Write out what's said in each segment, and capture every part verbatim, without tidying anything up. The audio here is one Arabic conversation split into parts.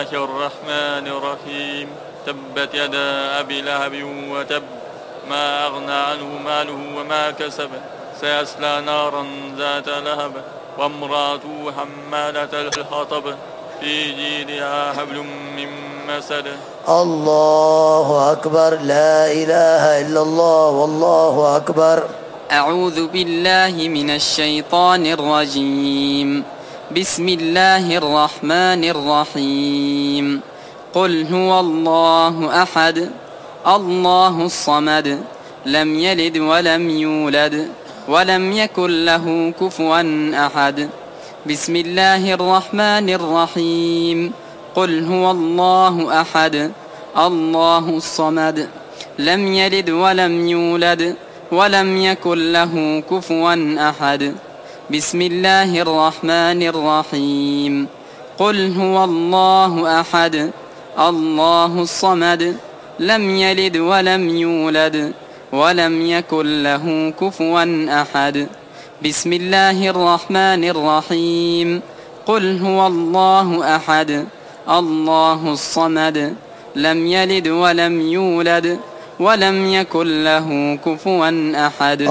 الله الرحمن الرحيم. تبت يدا أبي لهب وتب، ما أغنى عنه ماله وما كسب، سيصلى نارا ذات لهب، وامرأته حمالة الحطب، في جيدها حبل من مسد. الله أكبر. لا إله إلا الله والله أكبر. أعوذ بالله من الشيطان الرجيم. بسم الله الرحمن الرحيم. قل هو الله أحد الله الصمد، لم يلد ولم يولد ولم يكن له كفوا أحد. بسم الله الرحمن الرحيم. قل هو الله أحد الله الصمد، لم يلد ولم يولد ولم يكن له كفوا أحد. بسم الله الرحمن الرحيم. قل هو الله أحد الله الصمد، لم يلد ولم يولد ولم يكن له كفوا أحد. بسم الله الرحمن الرحيم. قل هو الله أحد الله الصمد، لم يلد ولم يولد ولم يكن له كفوا أحد.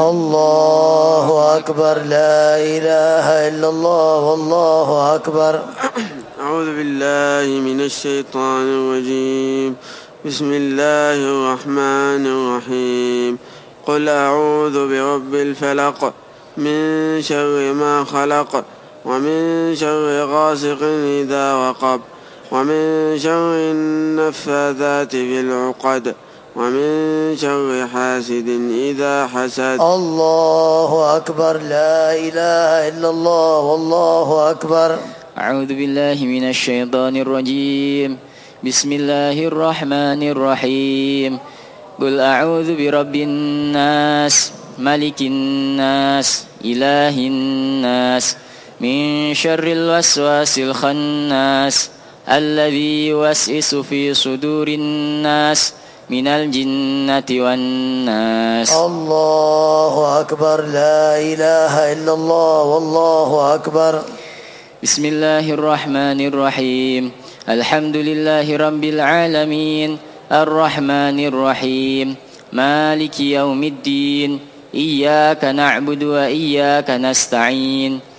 الله أكبر. لا إله إلا الله والله أكبر. أعوذ بالله من الشيطان الرجيم. بسم الله الرحمن الرحيم. قل أعوذ برب الفلق، من شر ما خلق، ومن شر غاسق إذا وقب، ومن شر النفاثات في العقد، ومن شر حاسد إذا حسد. الله أكبر. لا إله إلا الله والله أكبر. أعوذ بالله من الشيطان الرجيم. بسم الله الرحمن الرحيم. قل أعوذ برب الناس، ملك الناس، إله الناس، من شر الوسواس الخناس، الذي يوسوس في صدور الناس من الجنة والناس. الله أكبر. لا إله إلا الله والله أكبر. بسم الله الرحمن الرحيم. الحمد لله رب العالمين، الرحمن الرحيم، مالك يوم الدين، إياك نعبد وإياك نستعين،